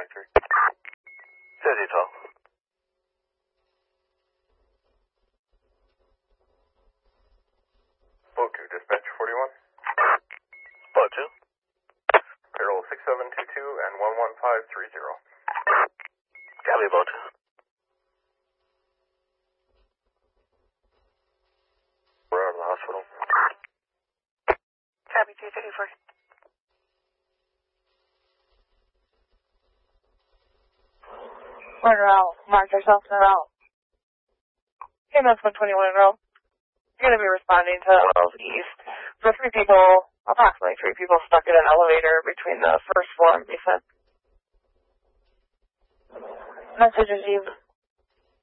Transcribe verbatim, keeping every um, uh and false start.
three. City twelve. Boat two, dispatch forty-one. Boat two. Payroll six seven two two and one one five three zero. Copy, boat two. We're out of the hospital. Copy two thirty-four. We're in a row. Marked ourselves in a row. K M S one twenty-one in a row. You're going to be responding to Wells East. For three people, approximately three people stuck in an elevator between the first floor and basement. Message received.